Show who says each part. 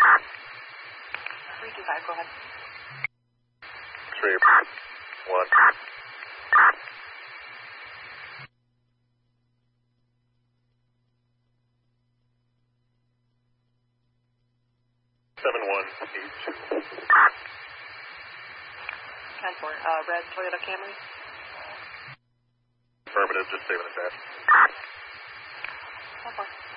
Speaker 1: 325, go ahead.
Speaker 2: 3, 1. 7182.
Speaker 1: 10-4, red Toyota Camry.
Speaker 2: Affirmative, just saving the dash.
Speaker 1: 10-4.